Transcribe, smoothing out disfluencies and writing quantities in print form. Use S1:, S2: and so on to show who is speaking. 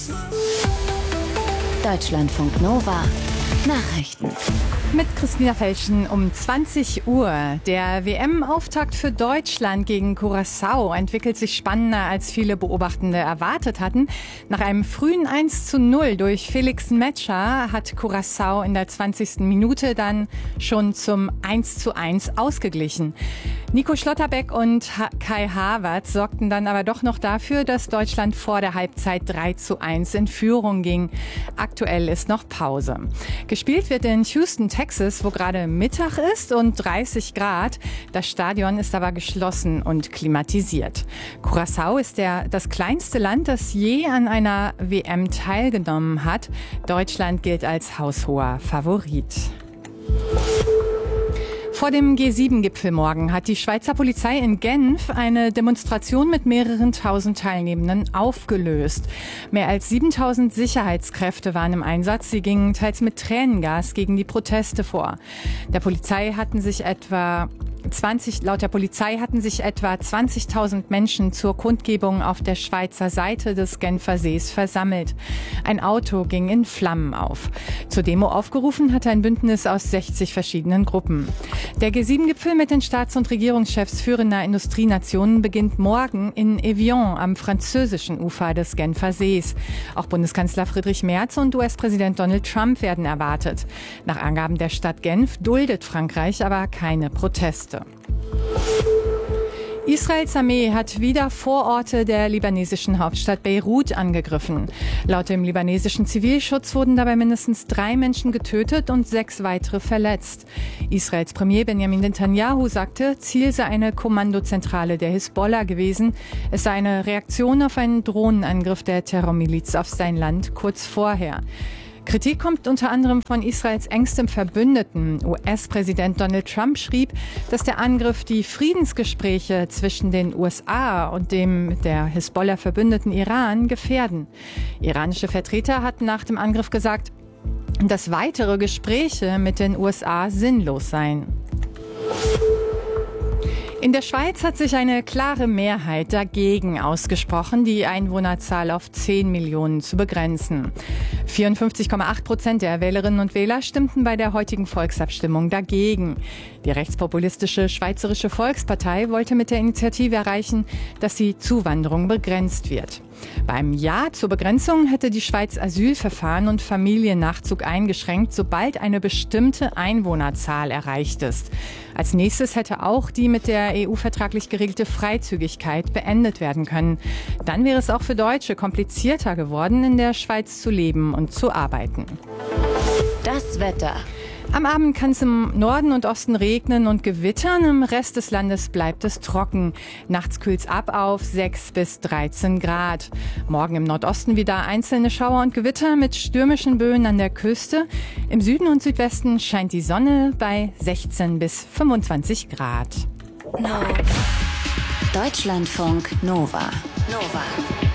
S1: Deutschlandfunk Nova Nachrichten.
S2: Mit Christina Felschen um 20 Uhr. Der WM-Auftakt für Deutschland gegen Curaçao entwickelt sich spannender, als viele Beobachtende erwartet hatten. Nach einem frühen 1:0 durch Felix Metscher hat Curaçao in der 20. Minute dann schon zum 1:1 ausgeglichen. Nico Schlotterbeck und Kai Havertz sorgten dann aber doch noch dafür, dass Deutschland vor der Halbzeit 3:1 in Führung ging. Aktuell ist noch Pause. Gespielt wird in Houston, Texas, wo gerade Mittag ist und 30 Grad. Das Stadion ist aber geschlossen und klimatisiert. Curaçao ist das kleinste Land, das je an einer WM teilgenommen hat. Deutschland gilt als haushoher Favorit. Vor dem G7-Gipfel morgen hat die Schweizer Polizei in Genf eine Demonstration mit mehreren tausend Teilnehmenden aufgelöst. Mehr als 7000 Sicherheitskräfte waren im Einsatz. Sie gingen teils mit Tränengas gegen die Proteste vor. Laut der Polizei hatten sich etwa 20.000 Menschen zur Kundgebung auf der Schweizer Seite des Genfer Sees versammelt. Ein Auto ging in Flammen auf. Zur Demo aufgerufen hatte ein Bündnis aus 60 verschiedenen Gruppen. Der G7-Gipfel mit den Staats- und Regierungschefs führender Industrienationen beginnt morgen in Evian am französischen Ufer des Genfer Sees. Auch Bundeskanzler Friedrich Merz und US-Präsident Donald Trump werden erwartet. Nach Angaben der Stadt Genf duldet Frankreich aber keine Proteste. Israels Armee hat wieder Vororte der libanesischen Hauptstadt Beirut angegriffen. Laut dem libanesischen Zivilschutz wurden dabei mindestens 3 Menschen getötet und 6 weitere verletzt. Israels Premier Benjamin Netanyahu sagte, Ziel sei eine Kommandozentrale der Hisbollah gewesen. Es sei eine Reaktion auf einen Drohnenangriff der Terrormiliz auf sein Land kurz vorher. Kritik kommt unter anderem von Israels engstem Verbündeten. US-Präsident Donald Trump schrieb, dass der Angriff die Friedensgespräche zwischen den USA und dem mit der Hisbollah verbündeten Iran gefährden. Iranische Vertreter hatten nach dem Angriff gesagt, dass weitere Gespräche mit den USA sinnlos seien. In der Schweiz hat sich eine klare Mehrheit dagegen ausgesprochen, die Einwohnerzahl auf 10 Millionen zu begrenzen. 54,8% der Wählerinnen und Wähler stimmten bei der heutigen Volksabstimmung dagegen. Die rechtspopulistische Schweizerische Volkspartei wollte mit der Initiative erreichen, dass die Zuwanderung begrenzt wird. Beim Ja zur Begrenzung hätte die Schweiz Asylverfahren und Familiennachzug eingeschränkt, sobald eine bestimmte Einwohnerzahl erreicht ist. Als nächstes hätte auch die mit der EU vertraglich geregelte Freizügigkeit beendet werden können. Dann wäre es auch für Deutsche komplizierter geworden, in der Schweiz zu leben und zu arbeiten.
S1: Das Wetter.
S2: Am Abend kann es im Norden und Osten regnen und gewittern. Im Rest des Landes bleibt es trocken. Nachts kühlt es ab auf 6 bis 13 Grad. Morgen im Nordosten wieder einzelne Schauer und Gewitter mit stürmischen Böen an der Küste. Im Süden und Südwesten scheint die Sonne bei 16 bis 25 Grad.
S1: Deutschlandfunk Nova.